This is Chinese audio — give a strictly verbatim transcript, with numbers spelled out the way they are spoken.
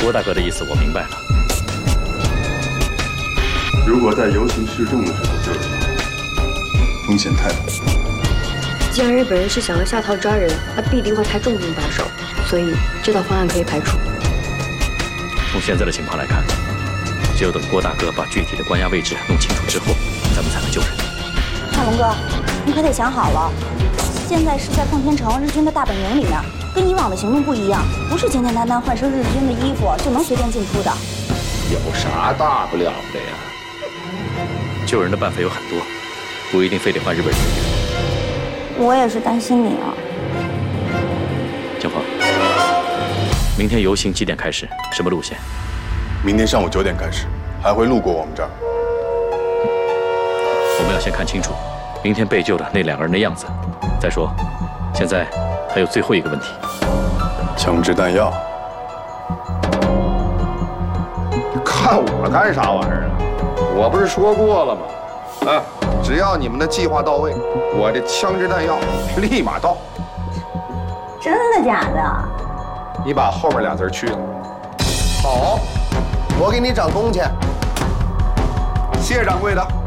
郭大哥的意思我明白了。 如果在游行示众的时候救人，风险太大。 既然日本人是想要下套抓人，那必定会派重兵把守，所以这道方案可以排除。 从现在的情况来看，只有等郭大哥把具体的关押位置弄清楚之后，咱们才能救人。 大龙哥，你可得想好了，现在是在奉天城日军的大本营里面，跟以往的行动不一样，不是简简单单换身日军的衣服就能随便进出的。 有啥大不了的呀？ 救人的办法有很多，不一定非得换日本人。 我也是担心你啊。 江峰，明天游行几点开始？什么路线？ 明天上午九点开始，还会路过我们这儿。 我们要先看清楚明天被救的那两个人的样子。再说，现在还有最后一个问题： 枪支弹药。 看我干啥玩意儿啊？我不是说过了吗？啊，只要你们的计划到位，我这枪支弹药立马到。 真的假的？ 你把后面俩字去了。好，我给你涨工钱。谢掌柜的。